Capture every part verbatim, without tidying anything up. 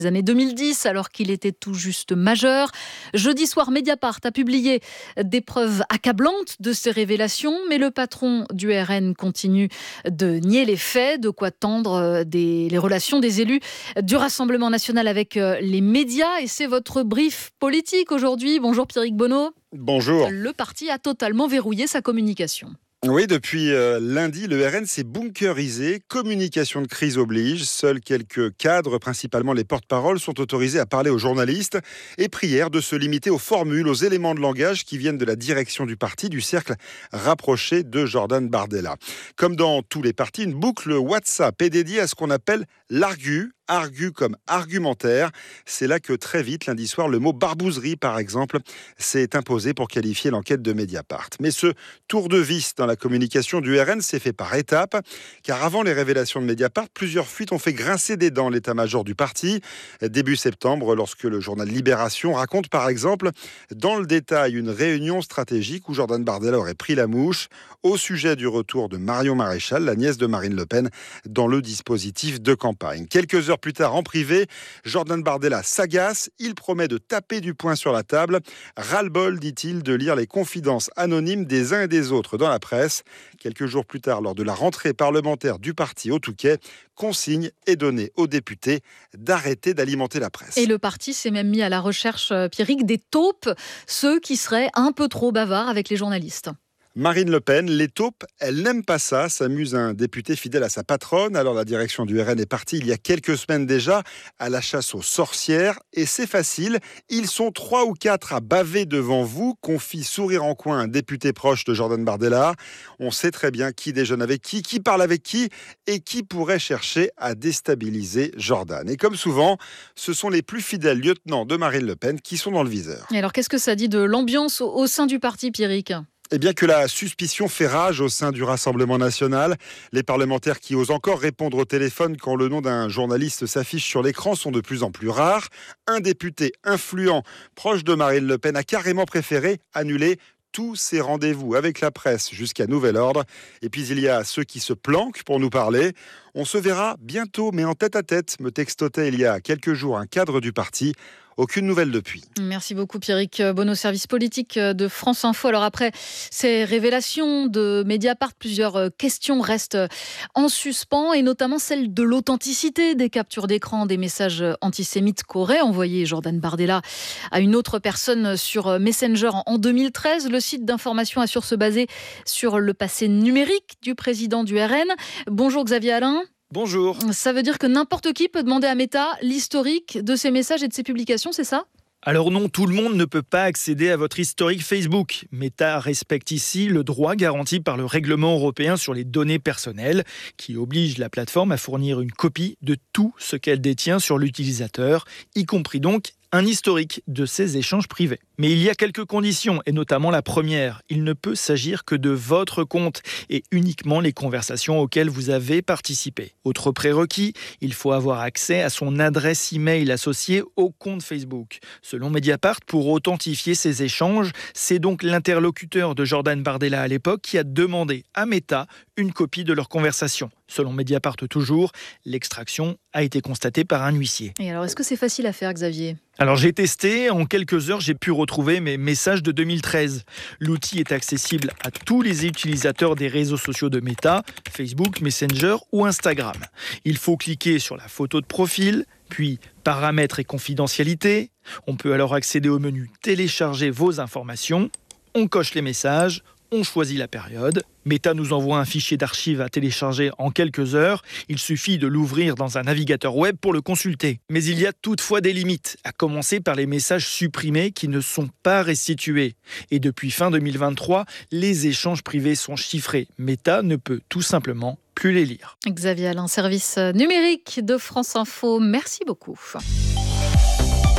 les années deux mille dix, alors qu'il était tout juste majeur. Jeudi soir, Mediapart a publié des preuves accablantes de ces révélations, mais le patron du R N continue de nier les faits, de quoi tendre des, les relations des élus du Rassemblement national avec les médias. Et c'est votre brief politique aujourd'hui. Bonjour Pierrick Bonneau. Bonjour. Le parti a totalement verrouillé sa communication. Oui, depuis euh, lundi, le R N s'est bunkerisé. Communication de crise oblige. Seuls quelques cadres, principalement les porte-paroles, sont autorisés à parler aux journalistes. Et prière de se limiter aux formules, aux éléments de langage qui viennent de la direction du parti, du cercle rapproché de Jordan Bardella. Comme dans tous les partis, une boucle WhatsApp est dédiée à ce qu'on appelle l'argu. Argu comme argumentaire. C'est là que très vite, lundi soir, le mot barbouzerie, par exemple, s'est imposé pour qualifier l'enquête de Mediapart. Mais ce tour de vis dans la communication du R N s'est fait par étapes, car avant les révélations de Mediapart, plusieurs fuites ont fait grincer des dents l'état-major du parti. Début septembre, lorsque le journal Libération raconte, par exemple, dans le détail, une réunion stratégique où Jordan Bardella aurait pris la mouche au sujet du retour de Marion Maréchal, la nièce de Marine Le Pen, dans le dispositif de campagne. Quelques heures plus tard, en privé, Jordan Bardella s'agace. Il promet de taper du poing sur la table. Ras-le-bol, dit-il, de lire les confidences anonymes des uns et des autres dans la presse. Quelques jours plus tard, lors de la rentrée parlementaire du parti au Touquet, consigne est donnée aux députés d'arrêter d'alimenter la presse. Et le parti s'est même mis à la recherche, Pierrick, des taupes, ceux qui seraient un peu trop bavards avec les journalistes. Marine Le Pen, les taupes, elle n'aime pas ça, s'amuse un député fidèle à sa patronne. Alors la direction du R N est partie il y a quelques semaines déjà à la chasse aux sorcières. Et c'est facile, ils sont trois ou quatre à baver devant vous, confie sourire en coin un député proche de Jordan Bardella. On sait très bien qui déjeune avec qui, qui parle avec qui et qui pourrait chercher à déstabiliser Jordan. Et comme souvent, ce sont les plus fidèles lieutenants de Marine Le Pen qui sont dans le viseur. Et alors qu'est-ce que ça dit de l'ambiance au sein du parti, Pierrick ? Eh bien que la suspicion fait rage au sein du Rassemblement national. Les parlementaires qui osent encore répondre au téléphone quand le nom d'un journaliste s'affiche sur l'écran sont de plus en plus rares. Un député influent proche de Marine Le Pen a carrément préféré annuler tous ses rendez-vous avec la presse jusqu'à nouvel ordre. Et puis il y a ceux qui se planquent pour nous parler. On se verra bientôt, mais en tête-à-tête, me textotait il y a quelques jours un cadre du parti. Aucune nouvelle depuis. Merci beaucoup Pierrick Bonneau, service politique de France Info. Alors après ces révélations de Mediapart, plusieurs questions restent en suspens et notamment celle de l'authenticité des captures d'écran des messages antisémites qu'aurait envoyé Jordan Bardella à une autre personne sur Messenger en deux mille treize. Le site d'information assure se baser sur le passé numérique du président du R N. Bonjour Xavier Alain. Bonjour. Ça veut dire que n'importe qui peut demander à Meta l'historique de ses messages et de ses publications, c'est ça ? Alors non, tout le monde ne peut pas accéder à votre historique Facebook. Meta respecte ici le droit garanti par le règlement européen sur les données personnelles, qui oblige la plateforme à fournir une copie de tout ce qu'elle détient sur l'utilisateur, y compris donc un historique de ses échanges privés. Mais il y a quelques conditions, et notamment la première. Il ne peut s'agir que de votre compte et uniquement les conversations auxquelles vous avez participé. Autre prérequis, il faut avoir accès à son adresse email associée au compte Facebook. Selon Mediapart, pour authentifier ces échanges, c'est donc l'interlocuteur de Jordan Bardella à l'époque qui a demandé à Meta une copie de leur conversation. Selon Mediapart toujours, l'extraction a été constatée par un huissier. Et alors, est-ce que c'est facile à faire, Xavier ? Alors j'ai testé, en quelques heures j'ai pu retrouver mes messages de deux mille treize. L'outil est accessible à tous les utilisateurs des réseaux sociaux de Meta, Facebook, Messenger ou Instagram. Il faut cliquer sur la photo de profil, puis paramètres et confidentialité. On peut alors accéder au menu télécharger vos informations. On coche les messages, on choisit la période. Meta nous envoie un fichier d'archives à télécharger en quelques heures. Il suffit de l'ouvrir dans un navigateur web pour le consulter. Mais il y a toutefois des limites, à commencer par les messages supprimés qui ne sont pas restitués. Et depuis fin deux mille vingt-trois, les échanges privés sont chiffrés. Meta ne peut tout simplement plus les lire. Xavier Alain, service numérique de France Info. Merci beaucoup.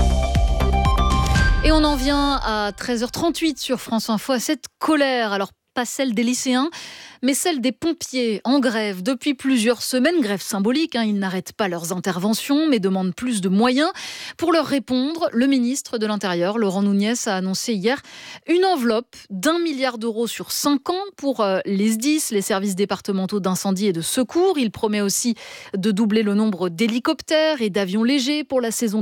Et on en vient à treize heures trente-huit sur France Info, à cette colère. Alors pas celle des lycéens, mais celle des pompiers en grève depuis plusieurs semaines. Grève symbolique, hein, ils n'arrêtent pas leurs interventions, mais demandent plus de moyens. Pour leur répondre, le ministre de l'Intérieur, Laurent Nunez, a annoncé hier une enveloppe d'un milliard d'euros sur cinq ans pour euh, les S D I S, les services départementaux d'incendie et de secours. Il promet aussi de doubler le nombre d'hélicoptères et d'avions légers pour la saison